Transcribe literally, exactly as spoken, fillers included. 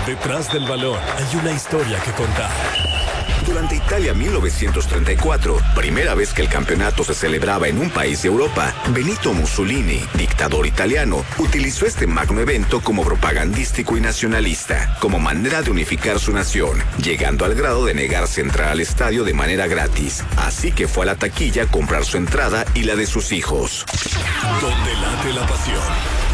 Detrás del balón hay una historia que contar. Durante Italia mil novecientos treinta y cuatro, primera vez que el campeonato se celebraba en un país de Europa, Benito Mussolini, dictador italiano, utilizó este magno evento como propagandístico y nacionalista, como manera de unificar su nación, llegando al grado de negarse a entrar al estadio de manera gratis. Así que fue a la taquilla a comprar su entrada y la de sus hijos. Donde late la pasión.